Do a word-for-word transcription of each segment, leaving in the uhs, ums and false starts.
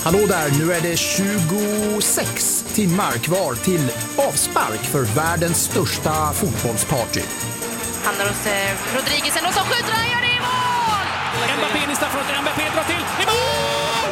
Hallå där, nu är det tjugosex timmar kvar till avspark för världens största fotbollsparty. Hamnar hos eh, Rodriguez och så skjuter han, gör det i mål! Mbappé i straffområdet, Mbappé drar till, i mål!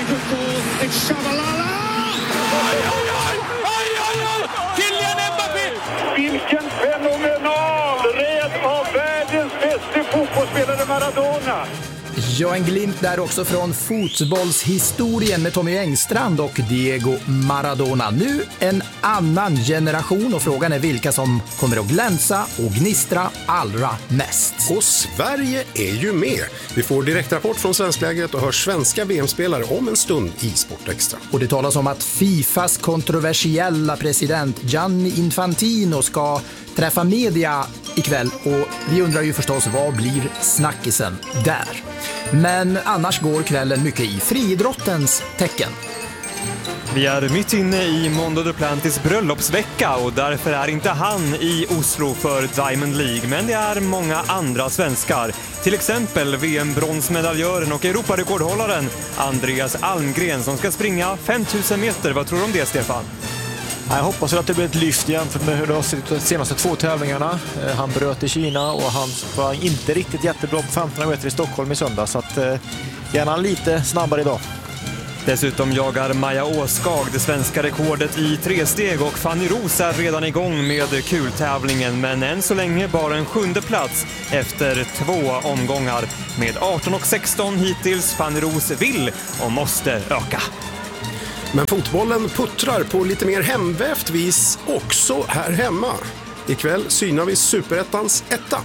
Oj, oj, oj! Oj, oj, oj! Kylian Mbappé! Vilken fenomenal red av världens bästa fotbollsspelare Maradona! Ja, en glimt där också från fotbollshistorien med Tommy Engstrand och Diego Maradona. Nu en annan generation och frågan är vilka som kommer att glänsa och gnistra allra mest. Och Sverige är ju med. Vi får direktrapport från svenskläget och hör svenska V M-spelare om en stund i Sportextra. Och det talas om att Fifas kontroversiella president Gianni Infantino ska träffa media ikväll och vi undrar ju förstås vad blir snackisen där. Men annars går kvällen mycket i friidrottens tecken. Vi är mitt inne i Mondo Duplantis bröllopsvecka och därför är inte han i Oslo för Diamond League, men det är många andra svenskar. Till exempel V M-bronsmedaljören och Europarekordhållaren Andreas Almgren som ska springa fem tusen meter. Vad tror du om det, Stefan? Jag hoppas att det blir ett lyft jämfört med hur det har sett ut de senaste två tävlingarna. Han bröt i Kina och han var inte riktigt jättebra på femton meter i Stockholm i söndag. Så att, eh, gärna lite snabbare idag. Dessutom jagar Maja Åskag det svenska rekordet i tre steg och Fanny Ros är redan igång med kultävlingen, men än så länge bara en sjunde plats efter två omgångar. Med arton och sexton hittills. Fanny Ros vill och måste öka. Men fotbollen puttrar på lite mer hemvävt vis också här hemma. Ikväll synar vi Superettans etta.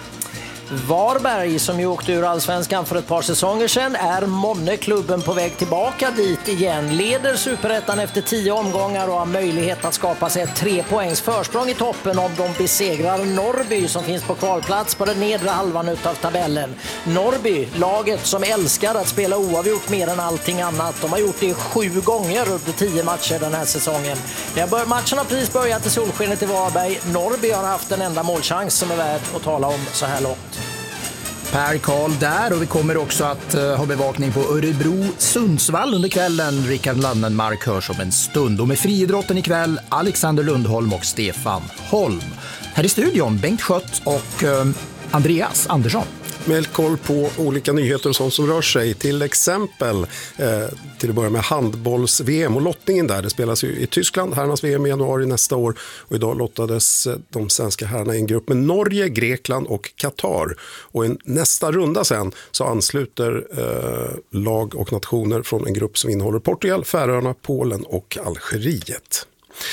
Varberg, som ju åkte ur Allsvenskan för ett par säsonger sedan, är månne-klubben på väg tillbaka dit igen. Leder Superettan efter tio omgångar och har möjlighet att skapa sig ett tre poängs försprång i toppen om de besegrar Norrby som finns på kvalplats på den nedre halvan utav tabellen. Norrby, laget som älskar att spela oavgjort mer än allting annat. De har gjort det sju gånger under tio matcher den här säsongen. Matchen har precis börjat i solskenet i Varberg. Norrby har haft en enda målchans som är värd att tala om så här långt. Per Karl där och vi kommer också att uh, ha bevakning på Örebro Sundsvall under kvällen. Rickard Landenmark hörs om en stund. Och med friidrotten ikväll Alexander Lundholm och Stefan Holm. Här i studion Bengt Schött och uh, Andreas Andersson. Med koll på olika nyheter och sånt som rör sig. Till exempel eh, till att börja med handbolls-V M och lottningen där. Det spelas ju i Tyskland, herrarnas V M i januari nästa år. Och idag lottades de svenska herrarna i en grupp med Norge, Grekland och Qatar. Och i nästa runda sen så ansluter eh, lag och nationer från en grupp som innehåller Portugal, Färöarna, Polen och Algeriet.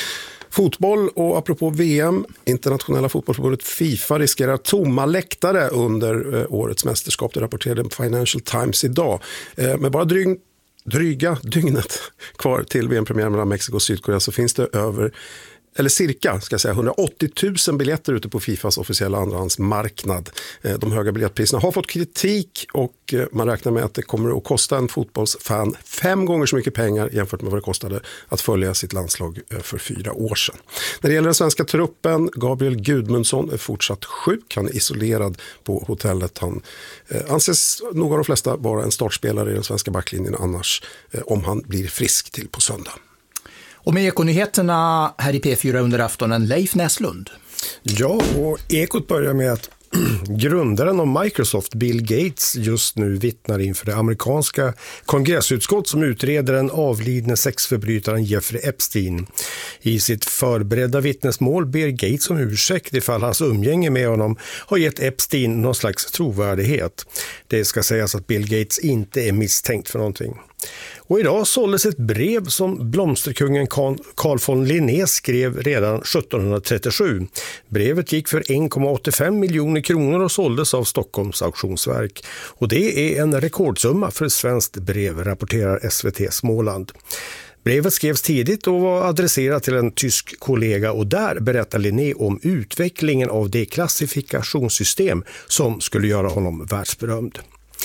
Fotboll och apropå V M, internationella fotbollsförbundet FIFA riskerar tomma läktare under eh, årets mästerskap. Det rapporterade Financial Times idag. Eh, med bara dryg, dryga dygnet kvar till V M-premiär mellan Mexiko och Sydkorea så finns det över eller cirka ska jag säga, hundraåttio tusen biljetter ute på Fifas officiella andrahandsmarknad. De höga biljettpriserna har fått kritik och man räknar med att det kommer att kosta en fotbollsfan fem gånger så mycket pengar jämfört med vad det kostade att följa sitt landslag för fyra år sedan. När det gäller den svenska truppen, Gabriel Gudmundsson är fortsatt sjuk. Han är isolerad på hotellet. Han anses nog av de flesta vara en startspelare i den svenska backlinjen annars om han blir frisk till på söndag. Och med Ekonyheterna här i P fyra under aftonen, Leif Näslund. Ja, och Ekot börjar med att grundaren av Microsoft, Bill Gates, just nu vittnar inför det amerikanska kongressutskott som utreder den avlidne sexförbrytaren Jeffrey Epstein. I sitt förberedda vittnesmål ber Gates om ursäkt ifall hans umgänge med honom har gett Epstein någon slags trovärdighet. Det ska sägas att Bill Gates inte är misstänkt för någonting. Och idag såldes ett brev som blomsterkungen Carl von Linné skrev redan sjuttonhundratrettiosju. Brevet gick för en komma åttiofem miljoner kronor och såldes av Stockholms auktionsverk. Och det är en rekordsumma för ett svenskt brev, rapporterar S V T Småland. Brevet skrevs tidigt och var adresserat till en tysk kollega och där berättar Linné om utvecklingen av det klassifikationssystem som skulle göra honom världsberömd.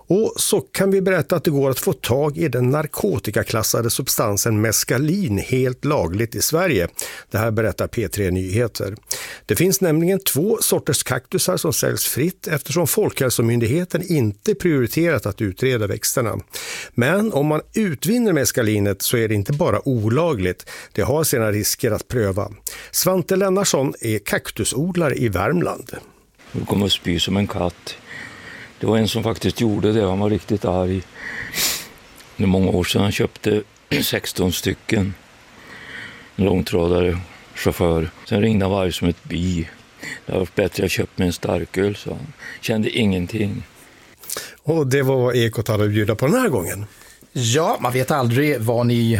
Och så kan vi berätta att det går att få tag i den narkotikaklassade substansen meskalin helt lagligt i Sverige. Det här berättar P tre Nyheter. Det finns nämligen två sorters kaktusar som säljs fritt eftersom Folkhälsomyndigheten inte prioriterat att utreda växterna. Men om man utvinner meskalinet så är det inte bara olagligt. Det har sina risker att pröva. Svante Lennarsson är kaktusodlare i Värmland. Nu kommer att spy som en katt. Det var en som faktiskt gjorde det. Han var riktigt arg. Det är många år sedan han köpte sexton stycken. En långtradare, chaufför. Sen ringde han varje som ett bi. Det var bättre att köpa med en starköl, så han kände ingenting. Och det var vad Ekot hade att bjuda på den här gången. Ja, man vet aldrig vad ni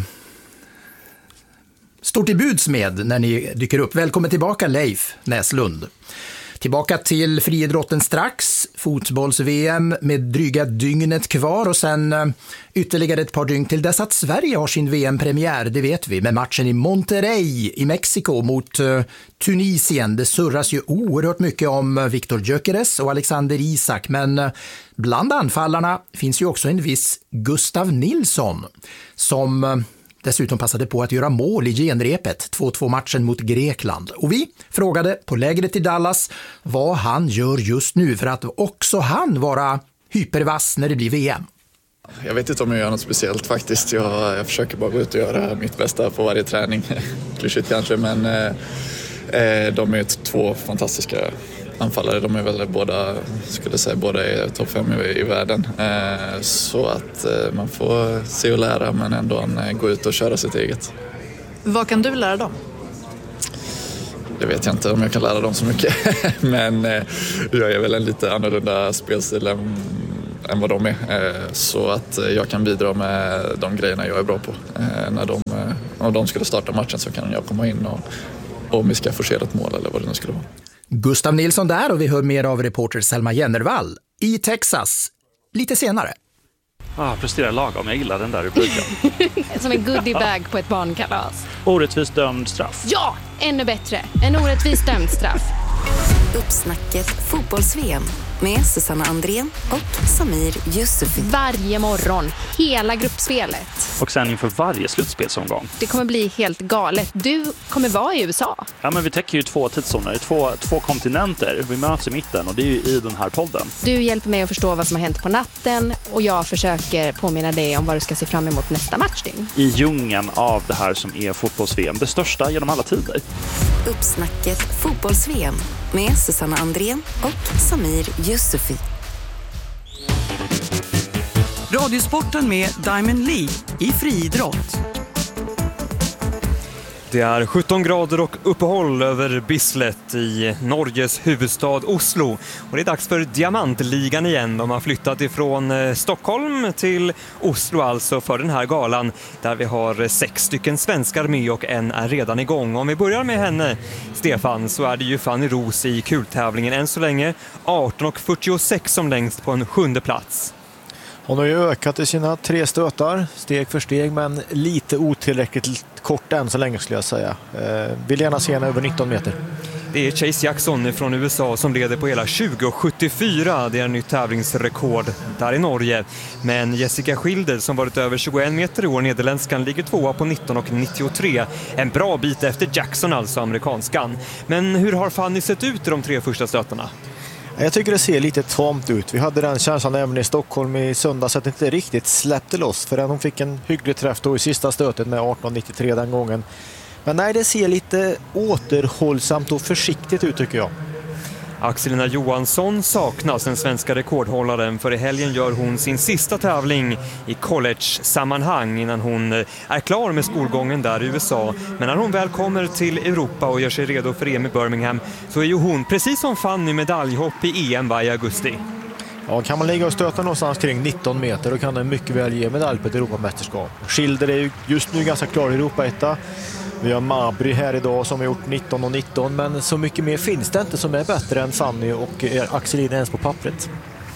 står till buds med när ni dyker upp. Välkommen tillbaka Leif Näslund. Tillbaka till friidrotten strax, fotbolls-V M med dryga dygnet kvar och sen ytterligare ett par dygn till dess att Sverige har sin V M-premiär, det vet vi, med matchen i Monterrey i Mexiko mot uh, Tunisien. Det surras ju oerhört mycket om Viktor Gyökeres och Alexander Isak, men uh, bland anfallarna finns ju också en viss Gustav Nilsson som uh, dessutom passade på att göra mål i genrepet, två två matchen mot Grekland. Och vi frågade på lägret i Dallas vad han gör just nu för att också han vara hypervass när det blir V M. Jag vet inte om jag gör något speciellt faktiskt. Jag, jag försöker bara gå ut och göra mitt bästa på varje träning. Klyschigt kanske, men eh, de är två fantastiska anfallare. De är väl båda, skulle säga, båda är topp fem i, i världen. Eh, så att eh, man får se och lära, men ändå eh, gå ut och köra sitt eget. Vad kan du lära dem? Det vet jag inte om jag kan lära dem så mycket. men eh, jag är väl en lite annorlunda spelstil än, än vad de är. Eh, så att eh, jag kan bidra med de grejerna jag är bra på. Eh, när de, eh, om de skulle starta matchen så kan jag komma in och, och om vi ska forcera ett mål eller vad det nu skulle vara. Gustav Nilsson där, och vi hör mer av reporter Selma Jennervall i Texas lite senare. Ah, presterar lagom, jag gillar den där rubriken. Som en goodiebag på ett barnkalas. Orättvist dömd straff. Ja, ännu bättre. En orättvis dömd straff. Uppsnacket fotbolls-V M med Susanna Andrén och Samir Yusufi. Varje morgon, hela gruppspelet. Och sen inför varje slutspelsomgång. Det kommer bli helt galet. Du kommer vara i U S A. Ja, men vi täcker ju två tidszoner, två, två kontinenter. Vi möts i mitten och det är ju i den här podden. Du hjälper mig att förstå vad som har hänt på natten och jag försöker påminna dig om vad du ska se fram emot nästa matchdygn. I djungeln av det här som är fotbolls-V M, det största genom alla tider. Uppsnacket fotbolls-V M med Susanna Andrén och Samir Yusufi. Radiosporten med Diamond League i friidrott. Det är sjutton grader och uppehåll över Bislett i Norges huvudstad Oslo. Och det är dags för Diamantligan igen. De har flyttat ifrån Stockholm till Oslo alltså för den här galan. Där vi har sex stycken svenskar med och en är redan igång. Om vi börjar med henne, Stefan, så är det ju Fanny Ros i kultävlingen än så länge. arton fyrtiosex som längst på en sjunde plats. Hon har ju ökat i sina tre stötar, steg för steg, men lite otillräckligt kort än så länge skulle jag säga. Eh, vill gärna se henne över nitton meter. Det är Chase Jackson från U S A som leder på hela tjugo sjuttiofyra. Det är en ny tävlingsrekord där i Norge. Men Jessica Schilder som varit över tjugoen meter i år, nederländskan, ligger tvåa på nitton nittiotre. En bra bit efter Jackson, alltså amerikanskan. Men hur har Fanny sett ut i de tre första stötarna? Jag tycker det ser lite tomt ut. Vi hade den känslan även i Stockholm i söndag så att det inte riktigt släppte loss. För hon fick en hygglig träff då i sista stötet med arton nittiotre den gången. Men nej, det ser lite återhållsamt och försiktigt ut tycker jag. Axelina Johansson saknas, den svenska rekordhållaren, för i helgen gör hon sin sista tävling i college-sammanhang innan hon är klar med skolgången där i U S A. Men när hon väl kommer till Europa och gör sig redo för E M i Birmingham så är ju hon, precis som Fanny, medaljhopp i E M i augusti. Ja, kan man ligga och stöta någonstans kring nitton meter då kan det mycket väl ge medalj på ett Europamästerskap. Schilder är ju just nu ganska klar i Europa-etta. Vi har Mabry här idag som har gjort nitton och nitton, men så mycket mer finns det inte som är bättre än Fanny och Axelina ens på pappret.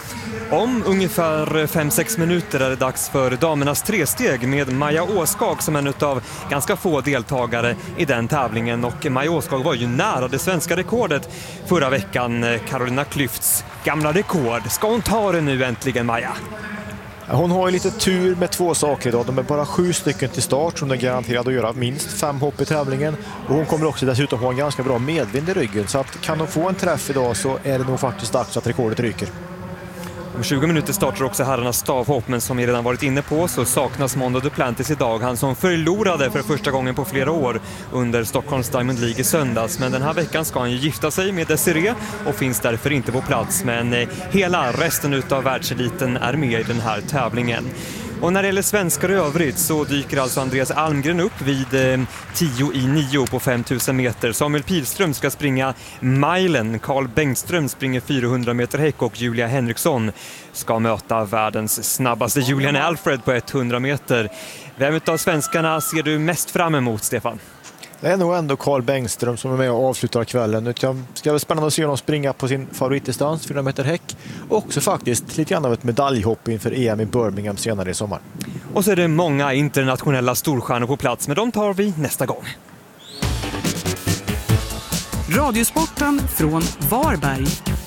Om ungefär fem sex minuter är det dags för damernas tresteg med Maja Åskag som en av ganska få deltagare i den tävlingen. Och Maja Åskag var ju nära det svenska rekordet förra veckan, Carolina Klüfts gamla rekord. Ska hon ta det nu äntligen, Maja? Hon har ju lite tur med två saker idag. De är bara sju stycken till start som är garanterad att göra minst fem hopp i tävlingen. Och hon kommer också dessutom ha en ganska bra medvind i ryggen. Så att kan hon få en träff idag så är det nog faktiskt dags att rekordet ryker. Om tjugo minuter startar också herrarnas stavhopp, men som vi redan varit inne på så saknas Mondo Duplantis idag. Han som förlorade för första gången på flera år under Stockholms Diamond League i söndags. Men den här veckan ska han ju gifta sig med Desiree och finns därför inte på plats. Men hela resten av världseliten är med i den här tävlingen. Och när det gäller svenskar i övrigt så dyker alltså Andreas Almgren upp vid eh, tio i nio på femtusen meter. Samuel Pilström ska springa milen, Carl Bengtström springer fyrahundra meter häck och Julia Henriksson ska möta världens snabbaste Julian Alfred på hundra meter. Vem av svenskarna ser du mest fram emot, Stefan? Det är nog ändå Carl Bengtström som är med och avslutar kvällen. Det ska vara spännande att se honom springa på sin favoritdistans, fyra meter häck. Och också faktiskt lite grann av ett medaljhopp inför E M i Birmingham senare i sommar. Och så är det många internationella storstjärnor på plats, men de tar vi nästa gång. Radiosporten från Varberg.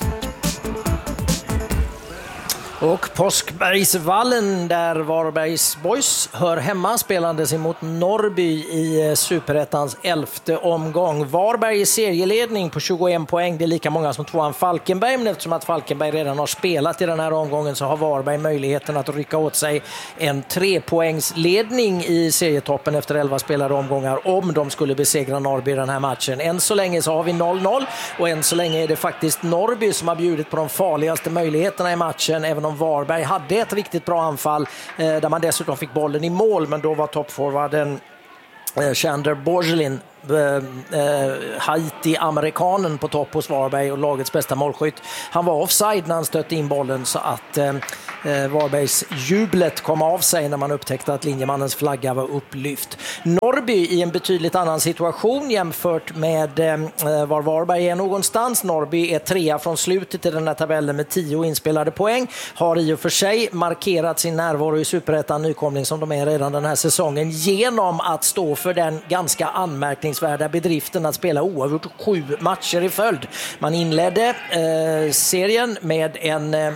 Och Påskbergsvallen där Varbergs Boys hör hemma spelandes emot Norrby i Superettans elfte omgång. Varberg i serieledning på tjugoen poäng, det är lika många som tvåan Falkenberg, men eftersom att Falkenberg redan har spelat i den här omgången så har Varberg möjligheten att rycka åt sig en trepoängsledning i serietoppen efter elva spelade omgångar om de skulle besegra Norrby i den här matchen. Än så länge så har vi noll noll och än så länge är det faktiskt Norrby som har bjudit på de farligaste möjligheterna i matchen, även om Varberg hade ett riktigt bra anfall eh, där man dessutom fick bollen i mål, men då var toppforwarden eh, Chandler Borgelin eh, eh, Haiti-amerikanen på topp hos Varberg och lagets bästa målskytt. Han var offside när han stötte in bollen så att eh, Varbergs jublet kom av sig när man upptäckte att linjemannens flagga var upplyft. Norrby i en betydligt annan situation jämfört med eh, var Varberg är någonstans. Norrby är trea från slutet i den här tabellen med tio inspelade poäng. Har i och för sig markerat sin närvaro i Superettan nykomling som de är redan den här säsongen genom att stå för den ganska anmärkningsvärda bedriften att spela oavgjort sju matcher i följd. Man inledde eh, serien med en eh,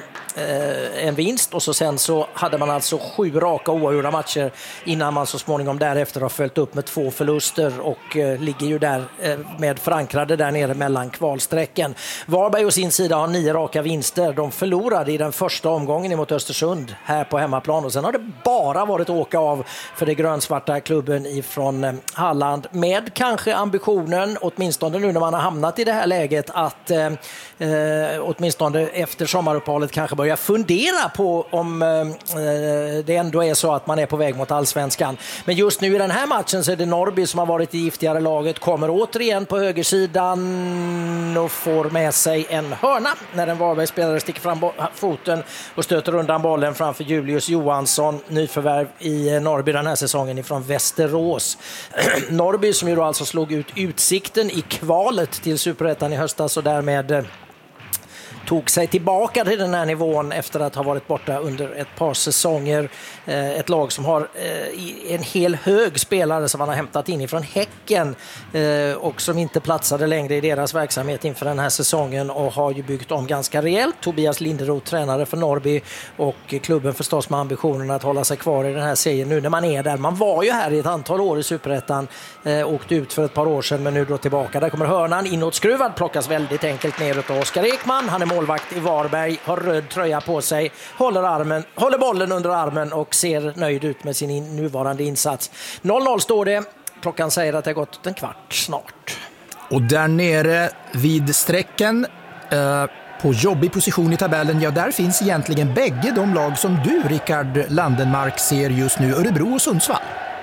en vinst och så sen så hade man alltså sju raka oavgjorda matcher innan man så småningom därefter har följt upp med två förluster och eh, ligger ju där eh, med förankrade där nere mellan kvalsträcken. Varberg och sin sida har nio raka vinster. De förlorade i den första omgången mot Östersund här på hemmaplan och sen har det bara varit åka av för det grönsvarta klubben ifrån eh, Halland med kanske ambitionen, åtminstone nu när man har hamnat i det här läget, att eh, eh, åtminstone efter sommaruppehållet kanske börja fundera på om eh, det ändå är så att man är på väg mot allsvenskan. Men just nu i den här matchen så är det Norrby som har varit i giftigare laget, kommer återigen på högersidan och får med sig en hörna när en Varbergsspelare sticker fram foten och stöter undan bollen framför Julius Johansson, nyförvärv i Norrby den här säsongen ifrån Västerås. Norrby som ju då alltså slog ut Utsikten i kvalet till Superettan i höstas och därmed tog sig tillbaka till den här nivån efter att ha varit borta under ett par säsonger. Ett lag som har en hel hög spelare som man har hämtat in ifrån Häcken och som inte platsade längre i deras verksamhet inför den här säsongen och har ju byggt om ganska rejält. Tobias Linderoth, tränare för Norrby, och klubben förstås med ambitionen att hålla sig kvar i den här serien nu när man är där. Man var ju här i ett antal år i Superettan, åkte ut för ett par år sedan men nu då tillbaka. Där kommer hörnan inåtskruvad, plockas väldigt enkelt ner av Oskar Ekman. Han är målvakt i Varberg, har röd tröja på sig, håller, armen, håller bollen under armen och ser nöjd ut med sin in, nuvarande insats. noll noll står det. Klockan säger att det har gått en kvart snart. Och där nere vid sträcken eh, på jobbig position i tabellen, ja där finns egentligen bägge de lag som du, Rickard Landenmark, ser just nu, Örebro och Sundsvall.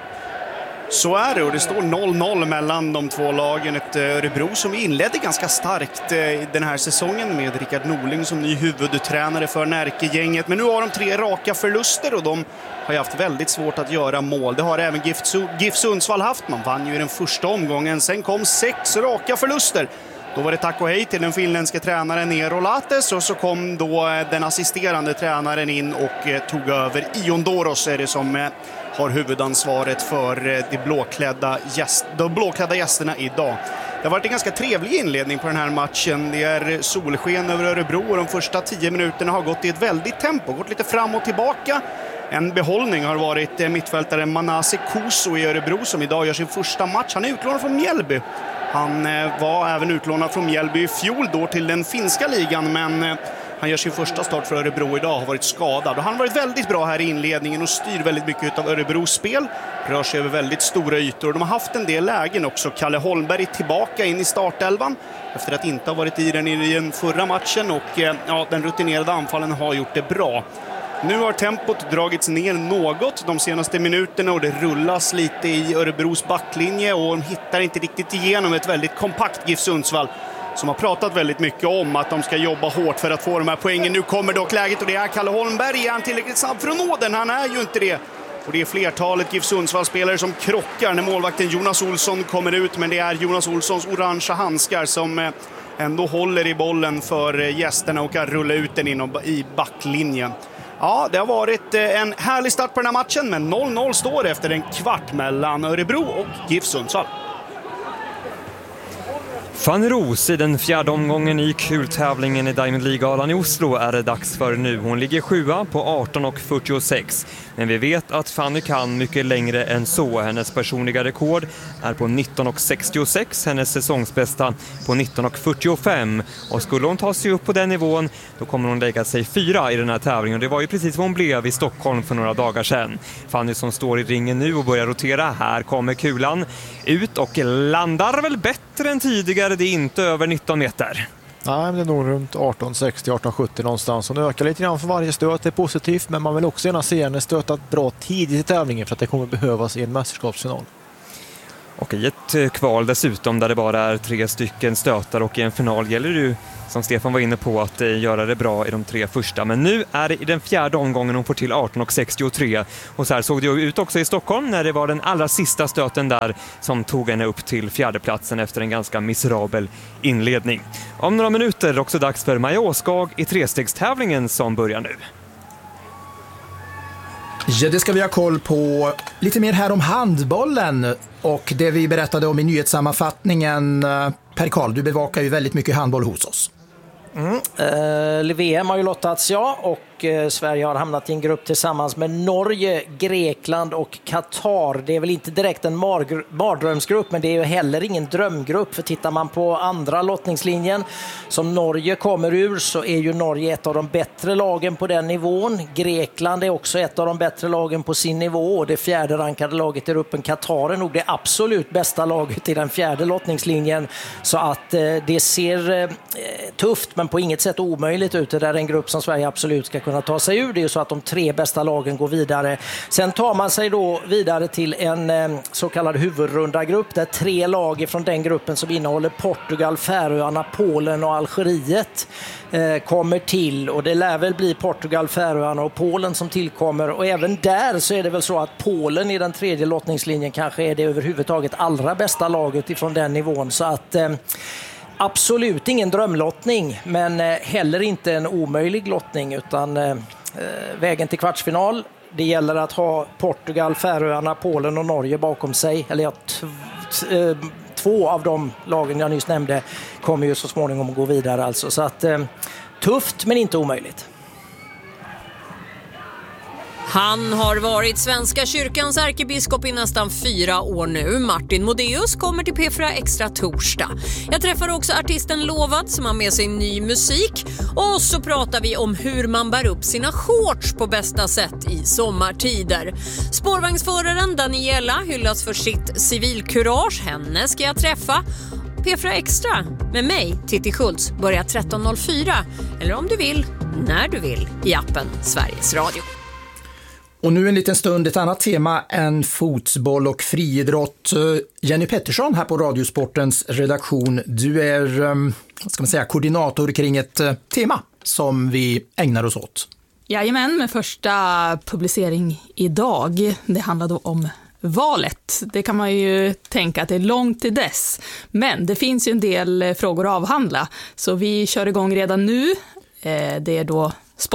Så är det, och det står noll noll mellan de två lagen. Ett Örebro som inledde ganska starkt den här säsongen med Rickard Norling som ny huvudtränare för Närkegänget. Men nu har de tre raka förluster och de har ju haft väldigt svårt att göra mål. Det har även GIF Sundsvall haft. Man vann ju i den första omgången. Sen kom sex raka förluster. Då var det tack och hej till den finländska tränaren Eero Lates och så kom då den assisterande tränaren in och eh, tog över. Ion Doros är det som eh, har huvudansvaret för eh, de, blåklädda gäst, de blåklädda gästerna idag. Det har varit en ganska trevlig inledning på den här matchen. Det är solsken över Örebro och de första tio minuterna har gått i ett väldigt tempo, gått lite fram och tillbaka. En behållning har varit eh, mittfältaren Manase Kuso i Örebro som idag gör sin första match. Han är utlånad från Mjällby. Han eh, var även utlånad från Mjällby i fjol då till den finska ligan, men eh, han gör sin första start för Örebro idag, har varit skadad. Och han har varit väldigt bra här i inledningen och styr väldigt mycket av Örebros spel. Rör sig över väldigt stora ytor. De har haft en del lägen också. Kalle Holmberg tillbaka in i startelvan efter att inte ha varit i den i den förra matchen. Och eh, ja, den rutinerade anfallen har gjort det bra. Nu har tempot dragits ner något de senaste minuterna och det rullas lite i Örebros backlinje och de hittar inte riktigt igenom ett väldigt kompakt GIF Sundsvall som har pratat väldigt mycket om att de ska jobba hårt för att få de här poängen. Nu kommer dock läget och det är Kalle Holmberg. Är han tillräckligt snabb för att nå den? Han är ju inte det. Och det är flertalet GIF Sundsvall-spelare som krockar när målvakten Jonas Olsson kommer ut, men det är Jonas Olssons orangea handskar som ändå håller i bollen för gästerna och kan rulla ut den inom i backlinjen. Ja, det har varit en härlig start på den här matchen, men noll noll står det efter en kvart mellan Örebro och GIF Sundsvall. Fanny Ros i den fjärde omgången i kultävlingen i Diamond League-galan i Oslo är det dags för nu. Hon ligger sjua på arton och fyrtiosex. Men vi vet att Fanny kan mycket längre än så. Hennes personliga rekord är på nitton och sextiosex. Hennes säsongsbästa på nitton och fyrtiofem. Och skulle hon ta sig upp på den nivån, då kommer hon lägga sig fyra i den här tävlingen. Och det var ju precis vad hon blev i Stockholm för några dagar sedan. Fanny som står i ringen nu och börjar rotera. Här kommer kulan ut och landar väl bättre än tidigare. Det är inte över nitton meter. Nej, det är nog runt arton sextio arton sjuttio någonstans. Hon ökar lite grann för varje stöt. Det är positivt, men man vill också gärna se henne stötat bra tidigt i tävlingen för att det kommer behövas i en mästerskapsfinal. Och i ett kval dessutom där det bara är tre stycken stötar och i en final gäller det ju, som Stefan var inne på, att göra det bra i de tre första. Men nu är det i den fjärde omgången hon får till arton och sextiotre. Och så här såg det ut också i Stockholm när det var den allra sista stöten där som tog henne upp till fjärdeplatsen efter en ganska miserabel inledning. Om några minuter är det också dags för Maja Åskag i trestegstävlingen som börjar nu. Ja, det ska vi ha koll på. Lite mer här om handbollen och det vi berättade om i nyhetssammanfattningen. Per Karl, du bevakar ju väldigt mycket handboll hos oss. Mm. Eh, V M har ju lottats, ja, och eh, Sverige har hamnat i en grupp tillsammans med Norge, Grekland och Qatar. Det är väl inte direkt en mar- mardrömsgrupp, men det är ju heller ingen drömgrupp. För tittar man på andra lottningslinjen som Norge kommer ur, så är ju Norge ett av de bättre lagen på den nivån. Grekland är också ett av de bättre lagen på sin nivå, och det fjärde rankade laget i gruppen Qatar är nog det absolut bästa laget i den fjärde lottningslinjen. Så att eh, det ser eh, tufft, men på inget sätt omöjligt ut. Det där är en grupp som Sverige absolut ska kunna ta sig ur. Det är ju så att de tre bästa lagen går vidare. Sen tar man sig då vidare till en eh, så kallad huvudrunda grupp där tre lag från den gruppen som innehåller Portugal, Färöarna, Polen och Algeriet eh, kommer till. Och det lär väl bli Portugal, Färöarna och Polen som tillkommer. Och även där så är det väl så att Polen i den tredje lottningslinjen kanske är det överhuvudtaget allra bästa laget ifrån den nivån. Så att eh, absolut ingen drömlottning, men heller inte en omöjlig lottning, utan eh, vägen till kvartsfinal. Det gäller att ha Portugal, Färöarna, Polen och Norge bakom sig. Eller ja, t- t- två av de lagen jag nyss nämnde kommer ju så småningom att gå vidare. Alltså. Så att, eh, tufft men inte omöjligt. Han har varit Svenska kyrkans ärkebiskop i nästan fyra år nu. Martin Modéus kommer till P fyra Extra torsdag. Jag träffar också artisten Lovad som har med sig ny musik. Och så pratar vi om hur man bär upp sina shorts på bästa sätt i sommartider. Spårvagnsföraren Daniela hyllas för sitt civilkurage. Henne ska jag träffa. P fyra Extra med mig, Titti Schultz, börjar tretton noll fyra. Eller om du vill, när du vill, i appen Sveriges Radio. Och nu en liten stund ett annat tema än fotboll och friidrott. Jenny Pettersson här på Radiosportens redaktion. Du är, vad ska man säga, koordinator kring ett tema som vi ägnar oss åt. Jajamän, med första publicering idag. Det handlar då om valet. Det kan man ju tänka att det är långt till dess. Men det finns ju en del frågor att avhandla. Så vi kör igång redan nu. Det är då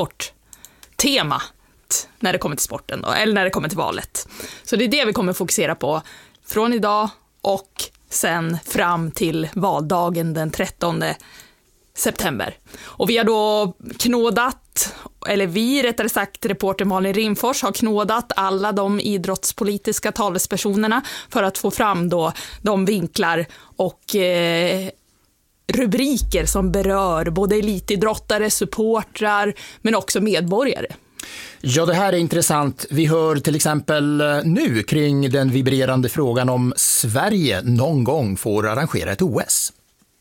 sporttema när det kommer till sporten då, eller när det kommer till valet. Så det är det vi kommer fokusera på från idag och sen fram till valdagen den trettonde september. Och vi har då knådat, eller vi rättare sagt reporter Malin Rimfors har knådat alla de idrottspolitiska talespersonerna för att få fram då de vinklar och eh, rubriker som berör både elitidrottare, supportrar men också medborgare. Ja, det här är intressant. Vi hör till exempel nu kring den vibrerande frågan om Sverige någon gång får arrangera ett O S.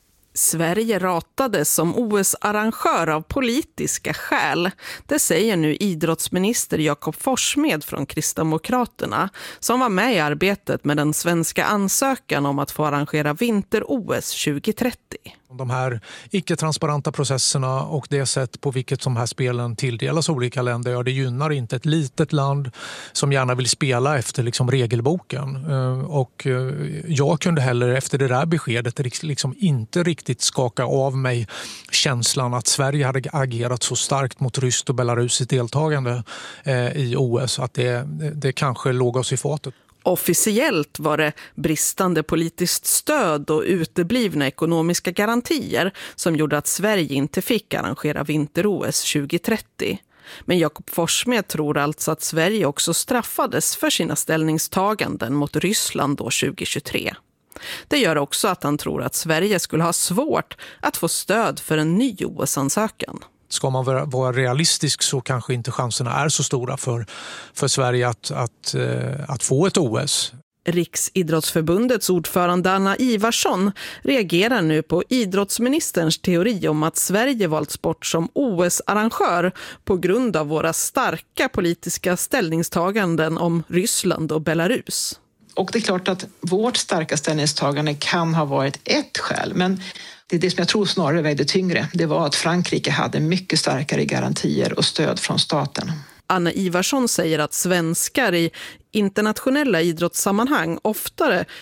Sverige ratades som O S-arrangör av politiska skäl. Det säger nu idrottsminister Jakob Forssmed från Kristdemokraterna som var med i arbetet med den svenska ansökan om att få arrangera vinter-O S tjugohundratrettio. De här icke-transparenta processerna och det sätt på vilket de här spelen tilldelas olika länder, ja, det gynnar inte ett litet land som gärna vill spela efter liksom regelboken. Och jag kunde heller efter det där beskedet liksom inte riktigt skaka av mig känslan att Sverige hade agerat så starkt mot Ryssland och Belarus i deltagande i O S att det, det kanske låg oss i fatet. Officiellt var det bristande politiskt stöd och uteblivna ekonomiska garantier som gjorde att Sverige inte fick arrangera vinter-O S tjugohundratrettio. Men Jakob Forssmed tror alltså att Sverige också straffades för sina ställningstaganden mot Ryssland då tjugohundratjugotre. Det gör också att han tror att Sverige skulle ha svårt att få stöd för en ny O S-ansökan. Ska man vara realistisk så kanske inte chanserna är så stora för, för Sverige att, att, att få ett O S. Riksidrottsförbundets ordförande Anna Ivarsson reagerar nu på idrottsministerns teori om att Sverige valts bort som O S-arrangör på grund av våra starka politiska ställningstaganden om Ryssland och Belarus. Och det är klart att vårt starka ställningstagande kan ha varit ett skäl, men det är det som jag tror snarare vägde tyngre. Det var att Frankrike hade mycket starkare garantier och stöd från staten. Anna Ivarsson säger att svenskar i internationella idrottssammanhang oftare